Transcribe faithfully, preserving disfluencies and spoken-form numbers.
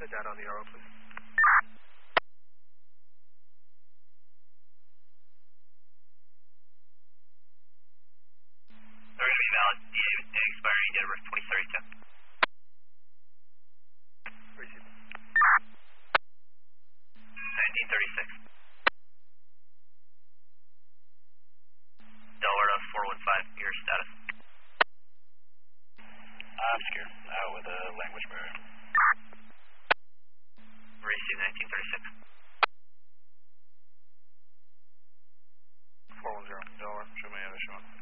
the data on the R O, please. They're going to be valid. D A expiring date of birth twenty thirty-two. Receive. nineteen thirty-six. Delaware four one five, your status. I'm scared. Out with a language barrier. Receive nineteen thirty-six. four one zero, Delaware, show me other showing.